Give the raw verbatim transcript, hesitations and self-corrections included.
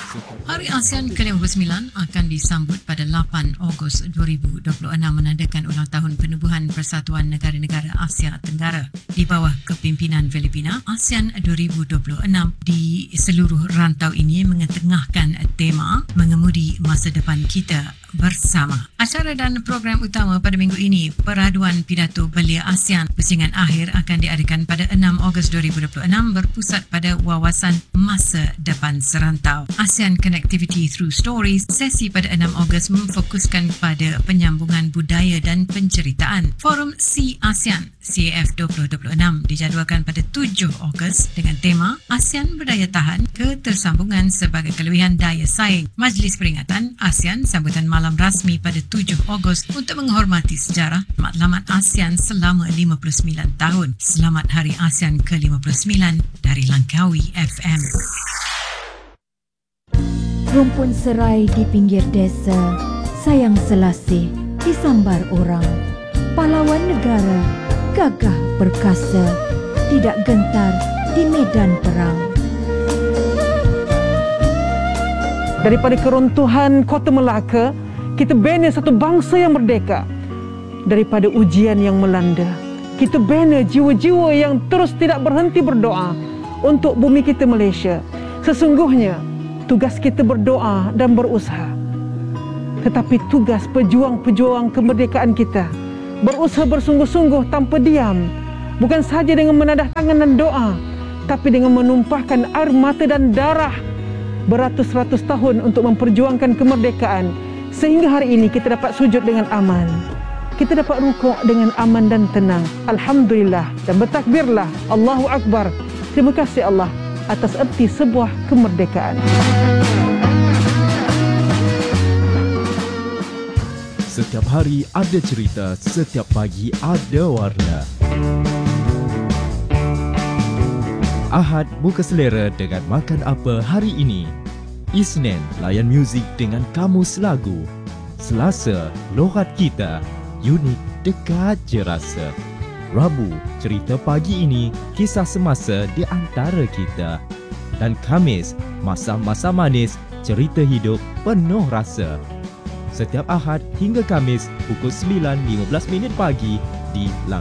Hari ASEAN ke lima puluh sembilan akan disambut pada lapan Ogos dua ribu dua puluh enam menandakan ulang tahun penubuhan Persatuan Negara-Negara Asia Tenggara di bawah kepimpinan Filipina. ASEAN dua ribu dua puluh enam di seluruh rantau ini mengetengahkan tema mengemudi masa depan kita bersama. Acara dan program utama pada minggu ini, peraduan pidato belia ASEAN pusingan akhir akan diadakan pada enam Ogos dua ribu dua puluh enam berpusat pada wawasan masa depan serantau. ASEAN Connectivity Through Stories, sesi pada enam Ogos memfokuskan pada penyambungan budaya dan penceritaan. Forum C ASEAN C A F dua ribu dua puluh enam dijadualkan pada tujuh Ogos dengan tema ASEAN Berdaya Tahan, Ketersambungan sebagai Kelebihan Daya Saing. Majlis peringatan ASEAN sambutan malam rasmi pada tujuh Ogos untuk menghormati sejarah matlamat ASEAN selama lima puluh sembilan tahun. Selamat Hari ASEAN ke lima puluh sembilan dari Langkawi F M. Rumpun serai di pinggir desa, sayang selasih disambar orang. Pahlawan negara, gagah perkasa, tidak gentar di medan perang. Daripada keruntuhan Kota Melaka, kita bina satu bangsa yang merdeka. Daripada ujian yang melanda, kita bina jiwa-jiwa yang terus tidak berhenti berdoa untuk bumi kita Malaysia. Sesungguhnya, tugas kita berdoa dan berusaha. Tetapi tugas pejuang-pejuang kemerdekaan kita berusaha bersungguh-sungguh tanpa diam. Bukan sahaja dengan menadah tangan dan doa, tapi dengan menumpahkan air mata dan darah beratus-ratus tahun untuk memperjuangkan kemerdekaan. Sehingga hari ini kita dapat sujud dengan aman. Kita dapat rukuk dengan aman dan tenang. Alhamdulillah. Dan bertakbirlah. Allahu Akbar. Terima kasih Allah atas erti sebuah kemerdekaan. Setiap hari ada cerita, setiap pagi ada warna. Ahad buka selera dengan makan apa hari ini. Isnin layan muzik dengan kamus lagu. Selasa loghat kita, unik dekat je rasa. Rabu, cerita pagi ini, kisah semasa di antara kita. Dan Khamis, masa-masa manis, cerita hidup penuh rasa. Setiap Ahad hingga Khamis, pukul sembilan lima belas minit pagi di Lang